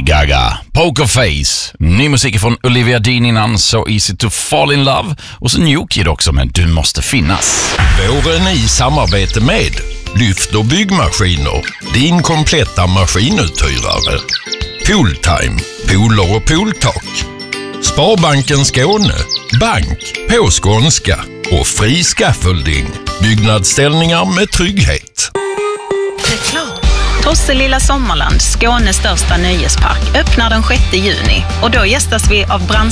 Gaga, Pokerface, ny musik från Olivia Dean innan So Easy to Fall in Love och så New Kid också, men Du måste finnas. Våren i samarbete med Lyft och byggmaskiner, din kompletta maskinuthyrare. Pooltime, pooler och pooltak. Sparbanken Skåne, bank på skånska och fri scaffolding, byggnadsställningar med trygghet. Reklam. Tosselilla Sommarland, Skånes största nöjespark, öppnar den 6 juni och då gästas vi av